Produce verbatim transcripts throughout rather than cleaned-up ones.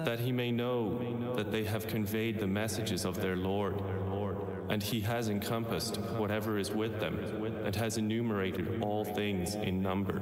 that he may know that they have conveyed the messages of their Lord, and he has encompassed whatever is with them, and has enumerated all things in number.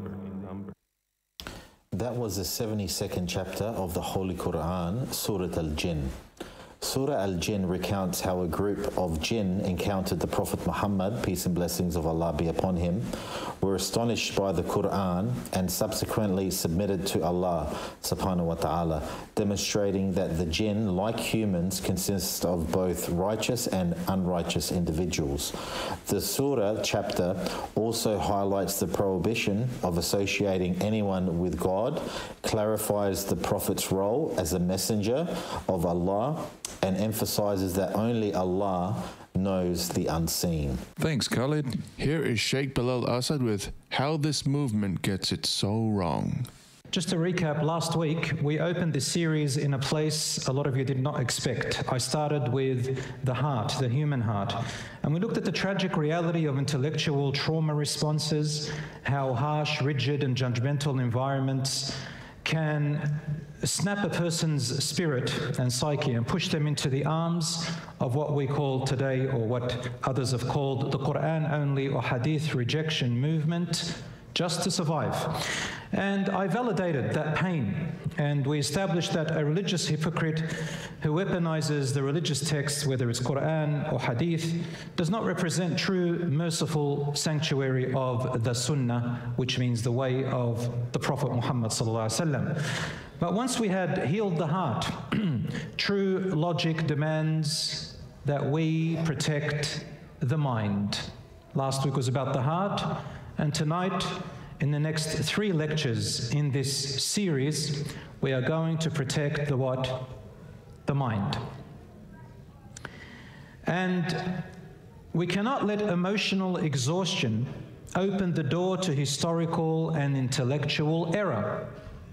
That was the seventy-second chapter of the Holy Quran, Surah Al-Jinn. Surah Al-Jinn recounts how a group of jinn encountered the Prophet Muhammad, peace and blessings of Allah be upon him, were astonished by the Quran and subsequently submitted to Allah subhanahu wa ta'ala, demonstrating that the jinn, like humans, consist of both righteous and unrighteous individuals. The surah chapter also highlights the prohibition of associating anyone with God, clarifies the Prophet's role as a messenger of Allah, and emphasizes that only Allah knows the unseen. Thanks, Khalid. Here is Sheikh Bilal Asad with How This Movement Gets It So Wrong. Just to recap, last week we opened this series in a place a lot of you did not expect. I started with the heart, the human heart. And we looked at the tragic reality of intellectual trauma responses, how harsh, rigid and judgmental environments can snap a person's spirit and psyche and push them into the arms of what we call today, or what others have called the Quran only or Hadith rejection movement, just to survive. And I validated that pain, and we established that a religious hypocrite who weaponizes the religious text, whether it's Quran or Hadith, does not represent true merciful sanctuary of the Sunnah, which means the way of the Prophet Muhammad sallallahu alaihi wasallam. But once we had healed the heart, true logic demands that we protect the mind. Last week was about the heart, and tonight, in the next three lectures in this series, we are going to protect the what? The mind. And we cannot let emotional exhaustion open the door to historical and intellectual error.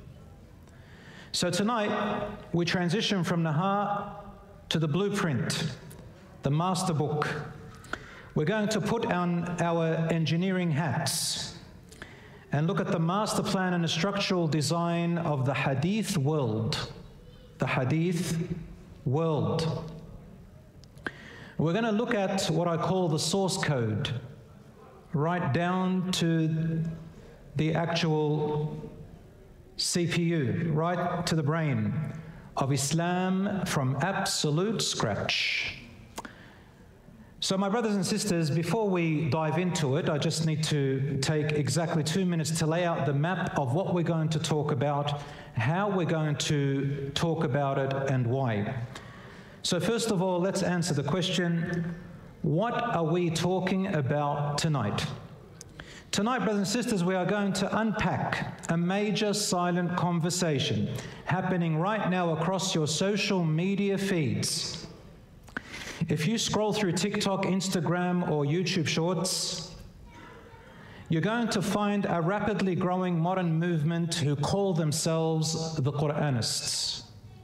So tonight, we transition from the heart to the blueprint, the master book. We're going to put on our engineering hats and look at the master plan and the structural design of the Hadith world. The Hadith world. We're going to look at what I call the source code, right down to the actual C P U, right to the brain of Islam from absolute scratch. So my brothers and sisters, before we dive into it, I just need to take exactly two minutes to lay out the map of what we're going to talk about, how we're going to talk about it, and why. So first of all, let's answer the question, what are we talking about tonight? Tonight, brothers and sisters, we are going to unpack a major silent conversation happening right now across your social media feeds. If you scroll through TikTok, Instagram, or YouTube Shorts, you're going to find a rapidly growing modern movement who call themselves the Quranists,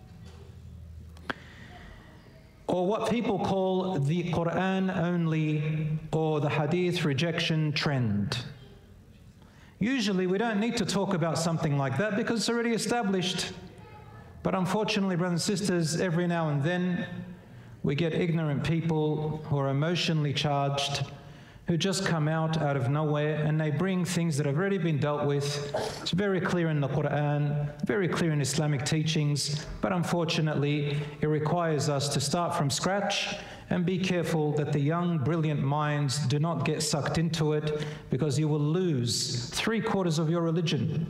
or what people call the Quran only or the Hadith rejection trend. Usually we don't need to talk about something like that because it's already established. But unfortunately, brothers and sisters, every now and then we get ignorant people who are emotionally charged, who just come out out of nowhere and they bring things that have already been dealt with. It's very clear in the Quran, very clear in Islamic teachings, but unfortunately it requires us to start from scratch and be careful that the young, brilliant minds do not get sucked into it, because you will lose three quarters of your religion.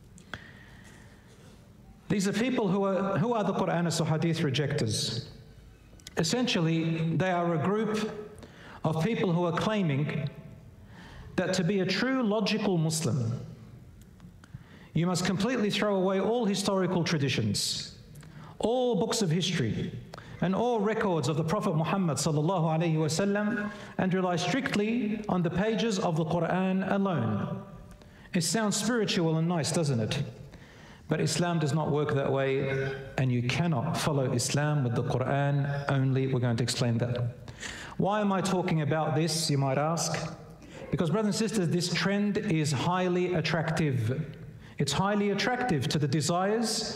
These are people who are, who are the Quranists or Hadith rejectors. Essentially, they are a group of people who are claiming that to be a true logical Muslim, you must completely throw away all historical traditions, all books of history, and all records of the Prophet Muhammad sallallahu alaihi wasallam, and rely strictly on the pages of the Quran alone. It sounds spiritual and nice, doesn't it? But Islam does not work that way, and you cannot follow Islam with the Quran only. We're going to explain that. Why am I talking about this, you might ask? Because, brothers and sisters, this trend is highly attractive. It's highly attractive to the desires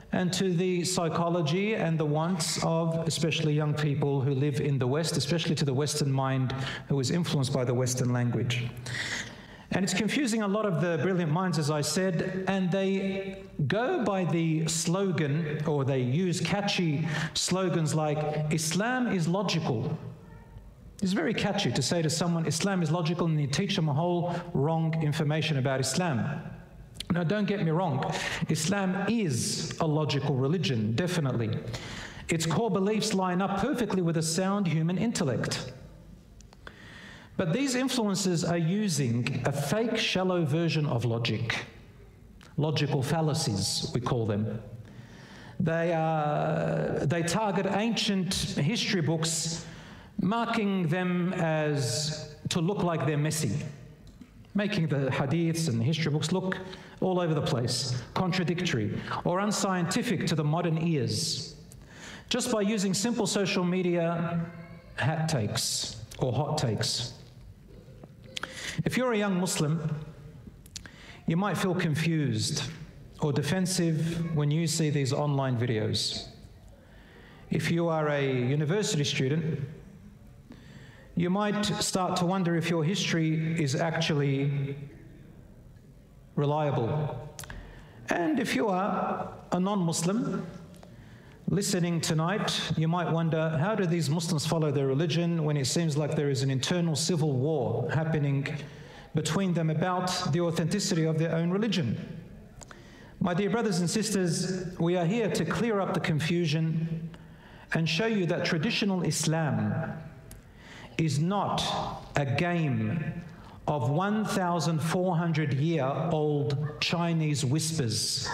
and to the psychology and the wants of especially young people who live in the West, especially to the Western mind who is influenced by the Western language. And it's confusing a lot of the brilliant minds, as I said, and they go by the slogan, or they use catchy slogans like, Islam is logical. It's very catchy to say to someone, Islam is logical, and you teach them a whole wrong information about Islam. Now, don't get me wrong, Islam is a logical religion, definitely. Its core beliefs line up perfectly with a sound human intellect. But these influences are using a fake, shallow version of logic. Logical fallacies, we call them. They, are, they target ancient history books, marking them as to look like they're messy, making the hadiths and the history books look all over the place, contradictory or unscientific to the modern ears, just by using simple social media hat takes or hot takes. If you're a young Muslim, you might feel confused or defensive when you see these online videos. If you are a university student, you might start to wonder if your history is actually reliable. And if you are a non-Muslim listening tonight, you might wonder, how do these Muslims follow their religion when it seems like there is an internal civil war happening between them about the authenticity of their own religion? My dear brothers and sisters, we are here to clear up the confusion and show you that traditional Islam is not a game of one thousand four hundred year old Chinese whispers.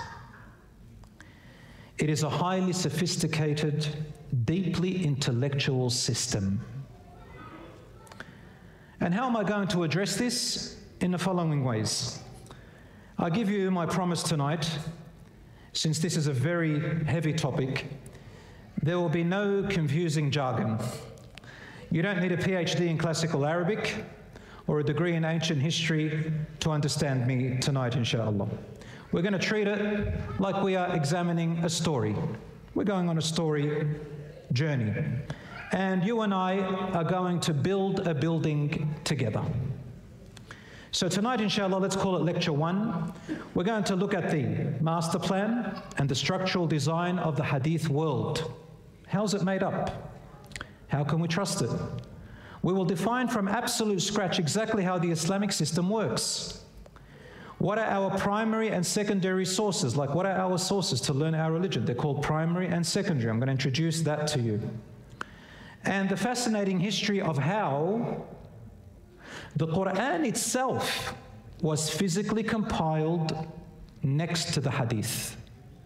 It is a highly sophisticated, deeply intellectual system. And how am I going to address this? In the following ways. I give you my promise tonight, since this is a very heavy topic, there will be no confusing jargon. You don't need a PhD in classical Arabic or a degree in ancient history to understand me tonight, inshallah. We're going to treat it like we are examining a story. We're going on a story journey. And you and I are going to build a building together. So tonight, inshallah, let's call it lecture one. We're going to look at the master plan and the structural design of the hadith world. How's it made up? How can we trust it? We will define from absolute scratch exactly how the Islamic system works. What are our primary and secondary sources? Like, what are our sources to learn our religion? They're called primary and secondary. I'm going to introduce that to you. And the fascinating history of how the Quran itself was physically compiled next to the hadith.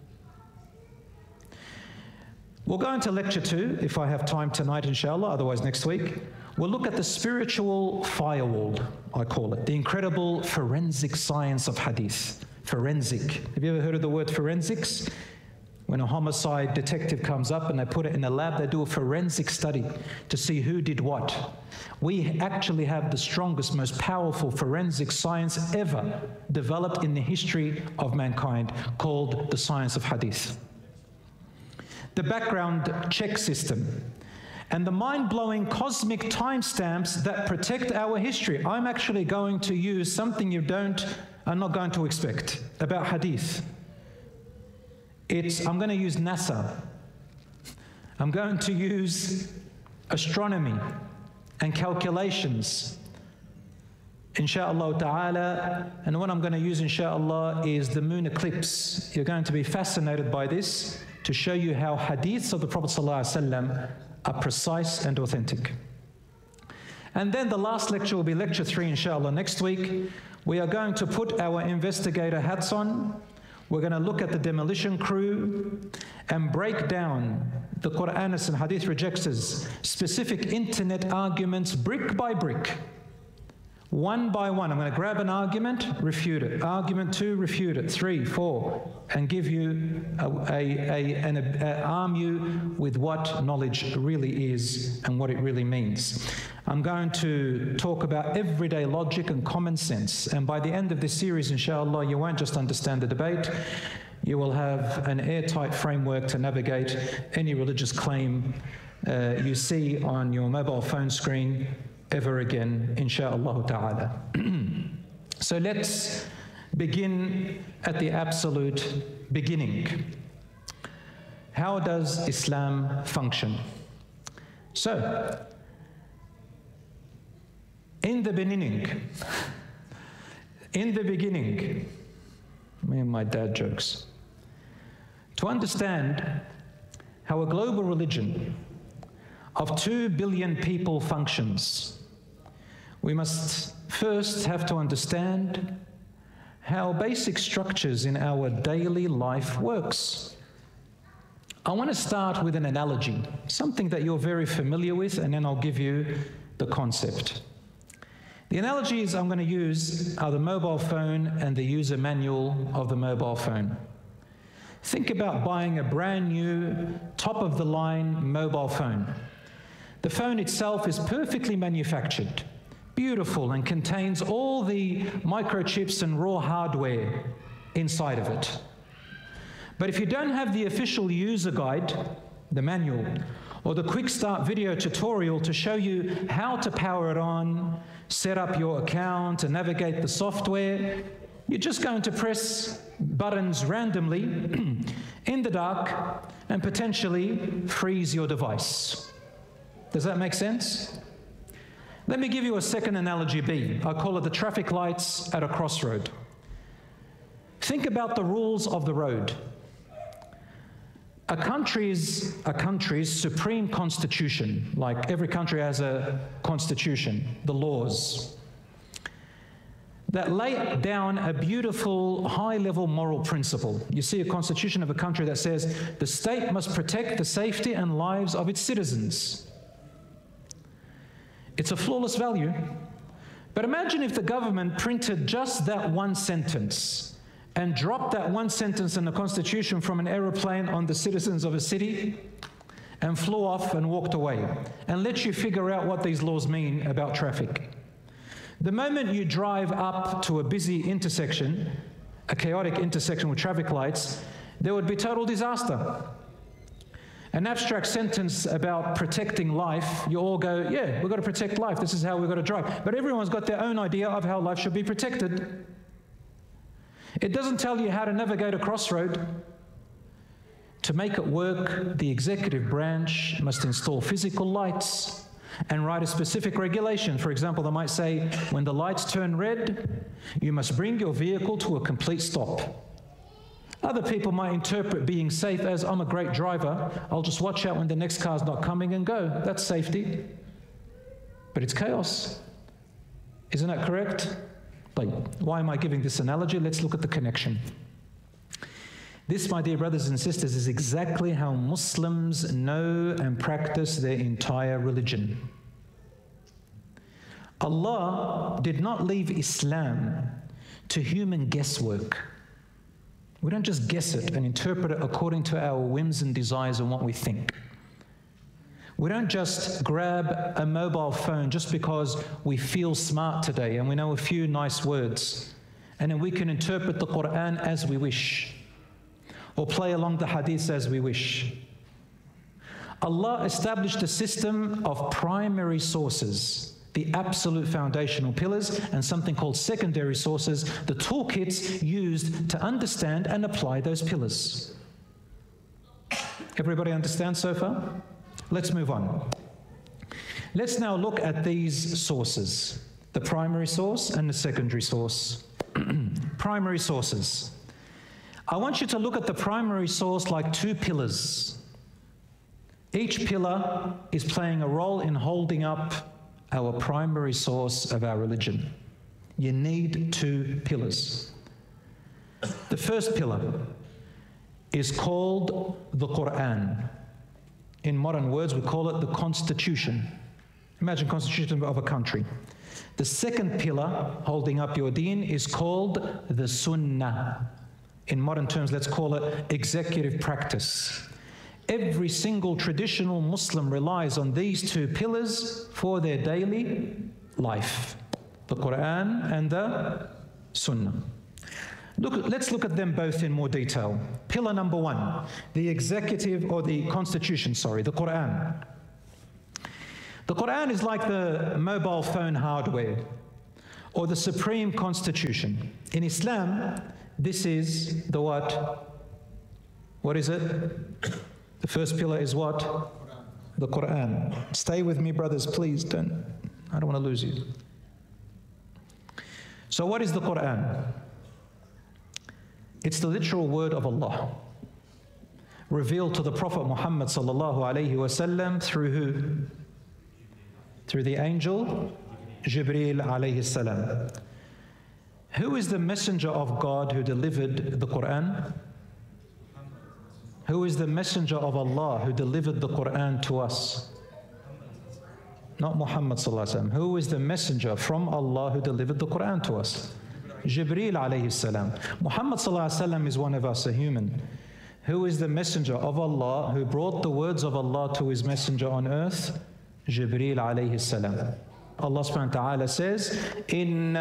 We'll go into lecture two, if I have time tonight, inshallah, otherwise next week. We'll look at the spiritual firewall, I call it, the incredible forensic science of hadith. Forensic. Have you ever heard of the word forensics? When a homicide detective comes up and they put it in a lab, they do a forensic study to see who did what. We actually have the strongest, most powerful forensic science ever developed in the history of mankind, called the science of hadith. The background check system, and the mind-blowing cosmic timestamps that protect our history. I'm actually going to use something you don't, are not going to expect about hadith. It's, I'm going to use NASA. I'm going to use astronomy and calculations, insha'Allah ta'ala. And what I'm going to use, insha'Allah, is the moon eclipse. You're going to be fascinated by this, to show you how hadiths of the Prophet ﷺ are precise and authentic. And then the last lecture will be lecture three, inshallah, next week. We are going to put our investigator hats on. We're going to look at the demolition crew and break down the Qur'anist and hadith rejectors' specific internet arguments brick by brick. One by one, I'm going to grab an argument, refute it. Argument two, refute it. Three, four, and give you, a, a, a, an, a, arm you with what knowledge really is and what it really means. I'm going to talk about everyday logic and common sense. And by the end of this series, inshallah, you won't just understand the debate, you will have an airtight framework to navigate any religious claim uh, you see on your mobile phone screen ever again, insha'Allah ta'ala. So let's begin at the absolute beginning. How does Islam function? So, in the beginning, in the beginning, me and my dad jokes. To understand how a global religion of two billion people functions, we must first have to understand how basic structures in our daily life works. I want to start with an analogy, something that you're very familiar with, and then I'll give you the concept. The analogies I'm going to use are the mobile phone and the user manual of the mobile phone. Think about buying a brand new, top-of-the-line mobile phone. The phone itself is perfectly manufactured, beautiful, and contains all the microchips and raw hardware inside of it. But if you don't have the official user guide, the manual, or the quick start video tutorial to show you how to power it on, set up your account, and navigate the software, you're just going to press buttons randomly in the dark and potentially freeze your device. Does that make sense? Let me give you a second analogy B. I call it the traffic lights at a crossroad. Think about the rules of the road. A country's, a country's supreme constitution, like every country has a constitution, the laws, that lay down a beautiful high-level moral principle. You see a constitution of a country that says the state must protect the safety and lives of its citizens. It's a flawless value. But imagine if the government printed just that one sentence and dropped that one sentence in the Constitution from an aeroplane on the citizens of a city and flew off and walked away and let you figure out what these laws mean about traffic. The moment you drive up to a busy intersection, a chaotic intersection with traffic lights, there would be total disaster. An abstract sentence about protecting life, you all go, yeah, we've got to protect life, this is how we've got to drive. But everyone's got their own idea of how life should be protected. It doesn't tell you how to navigate a crossroad. To make it work, the executive branch must install physical lights and write a specific regulation. For example, they might say, when the lights turn red, you must bring your vehicle to a complete stop. Other people might interpret being safe as, I'm a great driver, I'll just watch out when the next car's not coming and go. That's safety. But it's chaos. Isn't that correct? Like, why am I giving this analogy? Let's look at the connection. This, my dear brothers and sisters, is exactly how Muslims know and practice their entire religion. Allah did not leave Islam to human guesswork. We don't just guess it and interpret it according to our whims and desires and what we think. We don't just grab a mobile phone just because we feel smart today and we know a few nice words, and then we can interpret the Quran as we wish, or play along the hadiths as we wish. Allah established a system of primary sources, the absolute foundational pillars, and something called secondary sources, the toolkits used to understand and apply those pillars. Everybody understand so far? Let's move on. Let's now look at these sources, the primary source and the secondary source. Primary sources. I want you to look at the primary source like two pillars. Each pillar is playing a role in holding up our primary source of our religion. You need two pillars. The first pillar is called the Quran. In modern words, we call it the Constitution. Imagine Constitution of a country. The second pillar holding up your deen is called the Sunnah. In modern terms, let's call it executive practice. Every single traditional Muslim relies on these two pillars for their daily life, the Quran and the Sunnah. Look, let's look at them both in more detail. Pillar number one, the executive or the constitution, sorry, the Quran. The Quran is like the mobile phone hardware or the supreme constitution. In Islam, this is the what? What is it? The first pillar is what? The Quran. Stay with me, brothers, please. Don't, I don't want to lose you. So what is the Quran? It's the literal word of Allah, revealed to the Prophet Muhammad sallallahu alaihi wasallam through who? Through the angel Jibreel alayhi salam. Who is the messenger of God who delivered the Quran? Who is the messenger of Allah who delivered the Quran to us? Not Muhammad sallallahu alaihi wasallam. Who is the messenger from Allah who delivered the Quran to us? Jibreel alayhi salam. Muhammad sallallahu alaihi wasallam is one of us, a human. Who is the messenger of Allah who brought the words of Allah to his messenger on earth? Jibreel alayhi salam. Allah subhanahu wa ta'ala says, "Inna